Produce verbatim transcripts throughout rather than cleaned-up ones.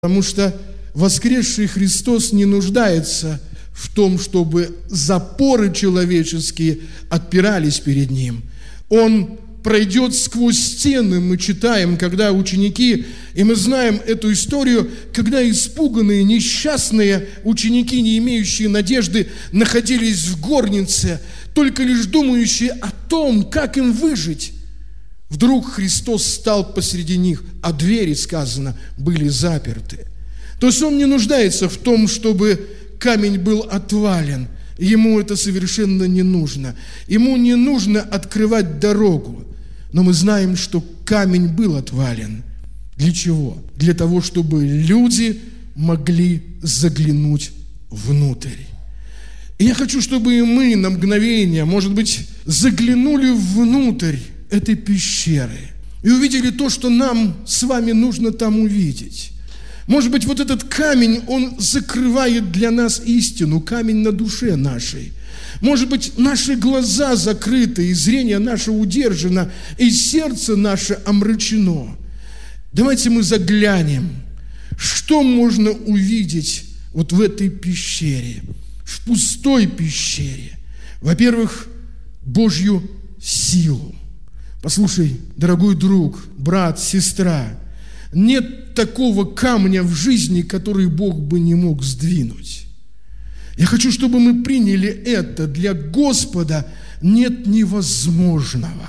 Потому что воскресший Христос не нуждается в том, чтобы запоры человеческие отпирались перед Ним. Он пройдет сквозь стены, мы читаем, когда ученики, и мы знаем эту историю, когда испуганные, несчастные ученики, не имеющие надежды, находились в горнице, только лишь думающие о том, как им выжить. Вдруг Христос стал посреди них, а двери, сказано, были заперты. То есть Он не нуждается в том, чтобы камень был отвален. Ему это совершенно не нужно. Ему не нужно открывать дорогу. Но мы знаем, что камень был отвален. Для чего? Для того, чтобы люди могли заглянуть внутрь. И я хочу, чтобы и мы на мгновение, может быть, заглянули внутрь этой пещеры и увидели то, что нам с вами нужно там увидеть. Может быть, вот этот камень, он закрывает для нас истину, камень на душе нашей. Может быть, наши глаза закрыты, и зрение наше удержано, и сердце наше омрачено. Давайте мы заглянем, что можно увидеть вот в этой пещере, в пустой пещере. Во-первых, Божью силу. Послушай, дорогой друг, брат, сестра, нет такого камня в жизни, который Бог бы не мог сдвинуть. Я хочу, чтобы мы приняли это. Для Господа нет невозможного.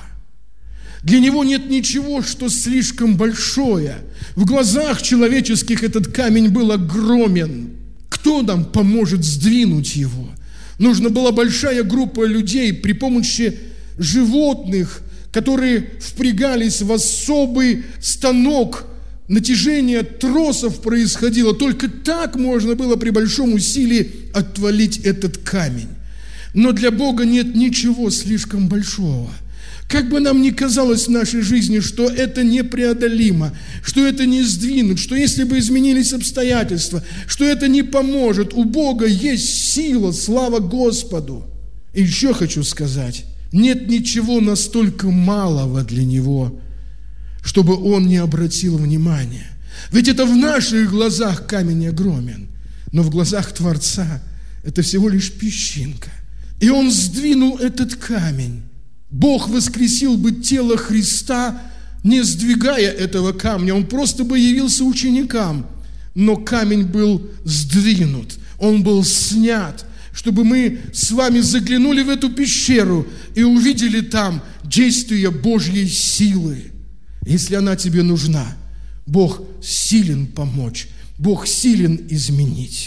Для Него нет ничего, что слишком большое. В глазах человеческих этот камень был огромен. Кто нам поможет сдвинуть его? Нужна была большая группа людей при помощи животных, которые впрягались в особый станок. Натяжение тросов происходило. Только так можно было при большом усилии отвалить этот камень. Но для Бога нет ничего слишком большого. Как бы нам ни казалось в нашей жизни, что это непреодолимо, что это не сдвинуть, что если бы изменились обстоятельства, что это не поможет, у Бога есть сила, слава Господу. И еще хочу сказать, нет ничего настолько малого для Него, чтобы Он не обратил внимания. Ведь это в наших глазах камень огромен, но в глазах Творца это всего лишь песчинка. И Он сдвинул этот камень. Бог воскресил бы тело Христа, не сдвигая этого камня. Он просто бы явился ученикам. Но камень был сдвинут, он был снят, чтобы мы с вами заглянули в эту пещеру и увидели там действие Божьей силы. Если она тебе нужна, Бог силен помочь, Бог силен изменить.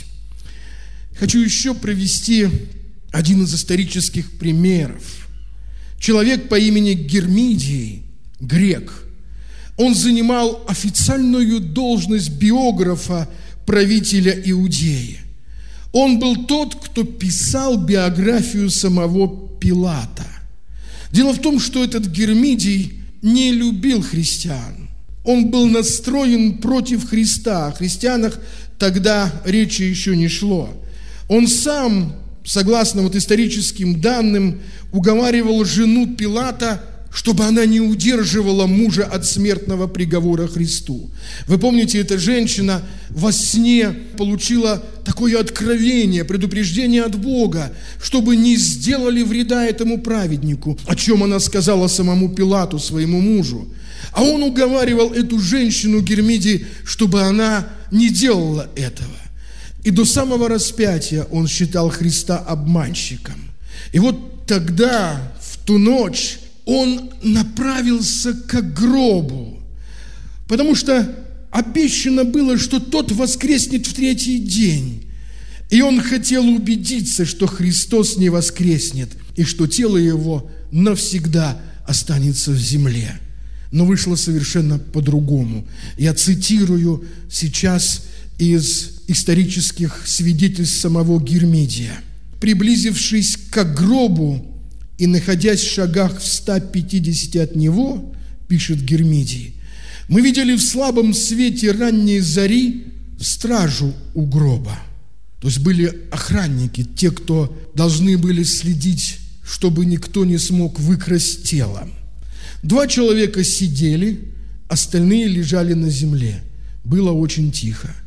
Хочу еще привести один из исторических примеров. Человек по имени Гермидий, грек, он занимал официальную должность биографа правителя Иудеи. Он был тот, кто писал биографию самого Пилата. Дело в том, что этот Гермидий не любил христиан. Он был настроен против Христа. О христианах тогда речи еще не шло. Он сам, согласно вот историческим данным, уговаривал жену Пилата, чтобы она не удерживала мужа от смертного приговора Христу. Вы помните, эта женщина во сне получила такое откровение, предупреждение от Бога, чтобы не сделали вреда этому праведнику, о чем она сказала самому Пилату, своему мужу. А он уговаривал эту женщину, Гермидий, чтобы она не делала этого. И до самого распятия он считал Христа обманщиком. И вот тогда, в ту ночь, он направился к гробу, потому что обещано было, что тот воскреснет в третий день. И он хотел убедиться, что Христос не воскреснет, и что тело его навсегда останется в земле. Но вышло совершенно по-другому. Я цитирую сейчас из исторических свидетельств самого Гермидия. «Приблизившись к гробу и находясь в шагах в ста пятидесяти от него, пишет Гермидий, мы видели в слабом свете ранней зари стражу у гроба». То есть были охранники, те, кто должны были следить, чтобы никто не смог выкрасть тело. Два человека сидели, остальные лежали на земле. Было очень тихо.